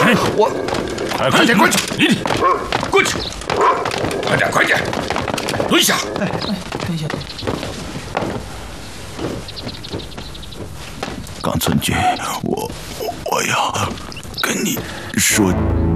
我快点过去！你过去！快点！蹲下！ 蹲下。 冈村君，我要跟你说